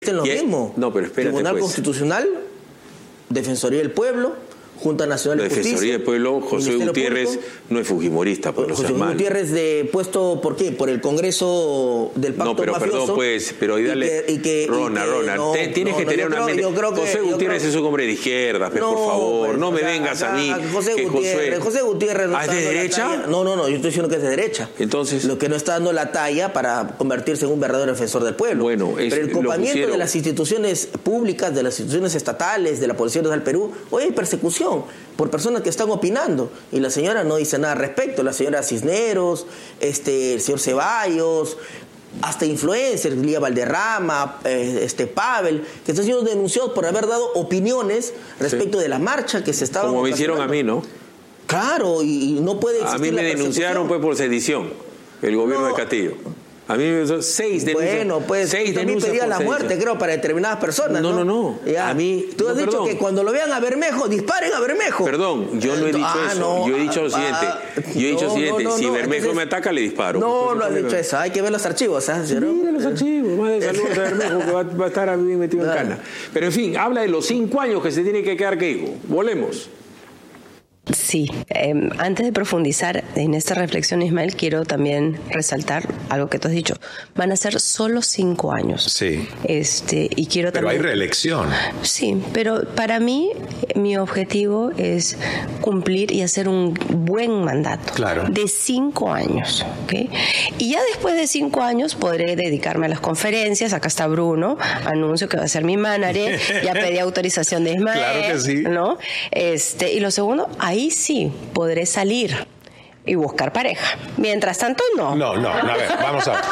exactamente lo mismo. No, pero espérate, Tribunal Constitucional, Defensoría del Pueblo, Junta Nacional de Justicia. Defensoría del Pueblo, José Gutiérrez Público, no es fujimorista, pues no José seas mal. Gutiérrez puesto, ¿por qué? Por el Congreso del Pacto No, pero Mafioso. Perdón, pues, pero dale. Rona, tienes que tener una mente. José Gutiérrez es un hombre de izquierda, por favor, pues, no me vengas a mí. José Gutiérrez no ¿es de derecha? No, yo estoy diciendo que es de derecha. Entonces, lo que no está dando la talla para convertirse en un verdadero defensor del pueblo. Bueno, pero el copamiento de las instituciones públicas, de las instituciones estatales, de la Policía Nacional del Perú, hoy hay persecución por personas que están opinando, y la señora no dice nada al respecto. La señora Cisneros, el señor Ceballos, hasta influencers, Lía Valderrama, Pavel, que están siendo denunciados por haber dado opiniones respecto de la marcha que se estaba... Como me hicieron a mí, ¿no? Claro, y no puede existir. A mí me denunciaron pues por sedición, el gobierno de Castillo. A mí me hizo 6 denuncias. Bueno, pues también pedía la muerte, creo, para determinadas personas. No. A mí, tú has dicho que cuando lo vean a Bermejo, disparen a Bermejo. Perdón, yo no he dicho eso. No, yo he dicho lo siguiente. Si Bermejo me ataca, le disparo. No has dicho eso. Hay que ver los archivos, ¿sabes? Mira los archivos. Más de saludos a Bermejo, que va a estar bien metido en cana. Pero en fin, habla de los 5 años que se tiene que quedar Keiko. Volemos. Sí, antes de profundizar en esta reflexión, Ismael, quiero también resaltar algo que tú has dicho. Van a ser solo 5 años. Sí. Y quiero pero también... hay reelección. Sí, pero para mí, mi objetivo es cumplir y hacer un buen mandato. Claro. De 5 años, ¿ok? Y ya después de 5 años podré dedicarme a las conferencias. Acá está Bruno, anuncio que va a ser mi manager. Ya pedí autorización de Ismael. Claro que sí. ¿No? Y lo segundo, ahí sí podré salir y buscar pareja. Mientras tanto, no. No, a ver, vamos a ver.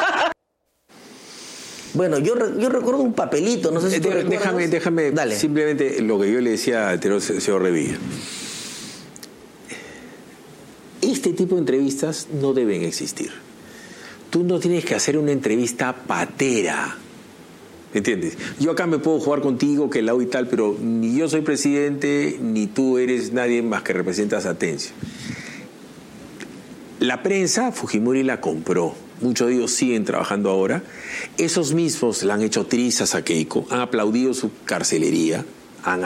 Bueno, yo recuerdo un papelito, no sé si déjame Dale. Simplemente lo que yo le decía al señor Revilla. Este tipo de entrevistas no deben existir. Tú no tienes que hacer una entrevista patera. ¿Entiendes? Yo acá me puedo jugar contigo, que el lado y tal, pero ni yo soy presidente, ni tú eres nadie más que representas a Atencio. La prensa, Fujimori la compró. Muchos de ellos siguen trabajando ahora. Esos mismos le han hecho trizas a Keiko, han aplaudido su carcelería, han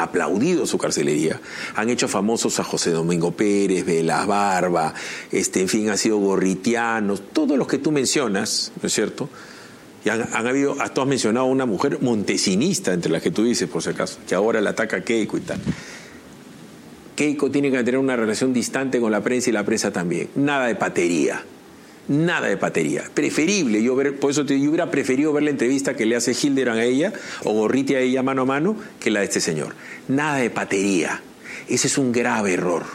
hecho famosos a José Domingo Pérez, Velas Barba, en fin, han sido gorritianos, todos los que tú mencionas, ¿no es cierto? Y han habido, tú has mencionado a una mujer montesinista, entre las que tú dices, por si acaso, que ahora la ataca a Keiko y tal. Keiko tiene que tener una relación distante con la prensa y la prensa también. Nada de patería. Preferible, por eso yo hubiera preferido ver la entrevista que le hace Hildebrand a ella, o Gorriti a ella mano a mano, que la de este señor. Nada de patería. Ese es un grave error.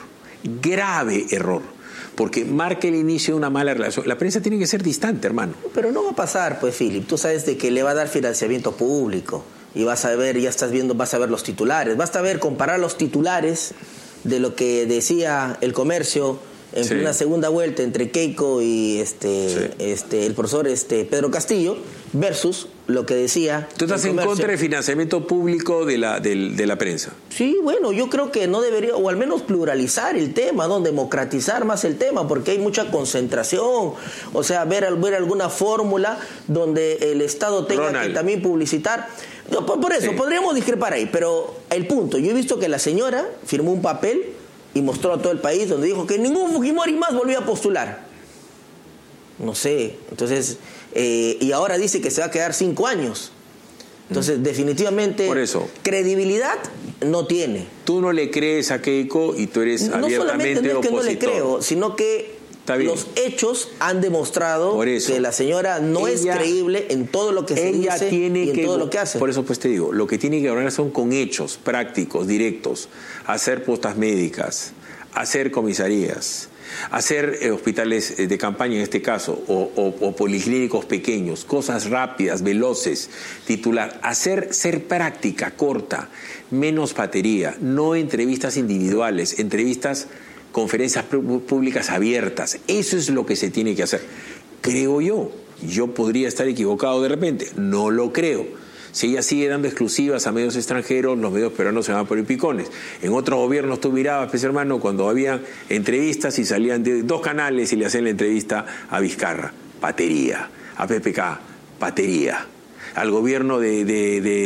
Porque marca el inicio de una mala relación. La prensa tiene que ser distante, hermano. Pero no va a pasar, pues, Philip. Tú sabes de que le va a dar financiamiento público. Y vas a ver, vas a ver los titulares. Basta ver, comparar los titulares de lo que decía El Comercio en una segunda vuelta entre Keiko y el profesor Pedro Castillo versus lo que decía. ¿Tú estás en contra del financiamiento público de la prensa? Sí, bueno, yo creo que no debería, o al menos pluralizar el tema, ¿no? Democratizar más el tema, porque hay mucha concentración. O sea, ver alguna fórmula donde el Estado tenga que también publicitar. No, por eso, podríamos discrepar ahí, pero el punto, yo he visto que la señora firmó un papel y mostró a todo el país donde dijo que ningún Fujimori más volvió a postular. No sé, entonces, y ahora dice que se va a quedar 5 años. Entonces, definitivamente, por eso, credibilidad no tiene. Tú no le crees a Keiko y tú eres abiertamente opositor. No solamente no le creo, sino que los hechos han demostrado que la señora no es creíble en todo lo que se dice y en todo lo que hace. Por eso pues te digo, lo que tiene que hablar son con hechos prácticos, directos, hacer postas médicas, hacer comisarías, hacer hospitales de campaña en este caso, o policlínicos pequeños, cosas rápidas, veloces, titular, ser práctica, corta, menos patería, no entrevistas individuales, conferencias públicas abiertas. Eso es lo que se tiene que hacer. Creo yo. Yo podría estar equivocado de repente. No lo creo. Si ella sigue dando exclusivas a medios extranjeros, los medios peruanos se van por picones. En otros gobiernos tú mirabas, pues, hermano, cuando había entrevistas y salían de 2 canales y le hacían la entrevista a Vizcarra. Patería. A PPK. Patería. Al gobierno de